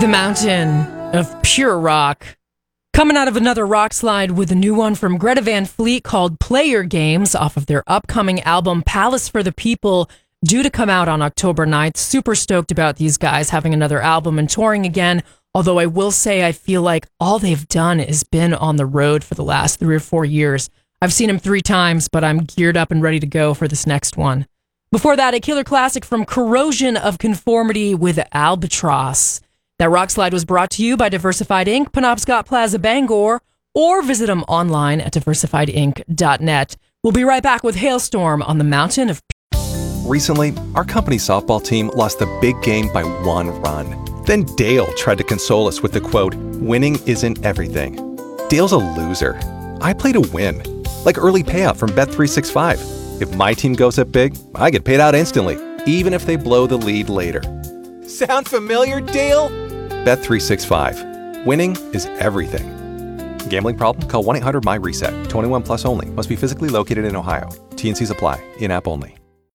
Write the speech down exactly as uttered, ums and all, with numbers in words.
The mountain of pure rock. Coming out of another rock slide with a new one from Greta Van Fleet called Play Your Games off of their upcoming album Palace for the People, due to come out on October ninth. Super stoked about these guys having another album and touring again. Although I will say I feel like all they've done is been on the road for the last three or four years. I've seen them three times, but I'm geared up and ready to go for this next one. Before that, a killer classic from Corrosion of Conformity with Albatross. That rock slide was brought to you by Diversified Incorporated, Penobscot Plaza, Bangor, or visit them online at diversified inc dot net. We'll be right back with Hailstorm on the Mountain of... Recently, our company's softball team lost the big game by one run. Then Dale tried to console us with the quote, "Winning isn't everything." Dale's a loser. I play to win. Like early payout from Bet three sixty-five. If my team goes up big, I get paid out instantly, even if they blow the lead later. Sound familiar, Dale? Bet three sixty-five. Winning is everything. Gambling problem? Call one eight hundred M Y RESET. twenty-one plus only. Must be physically located in Ohio. T and Cs apply. In-app only.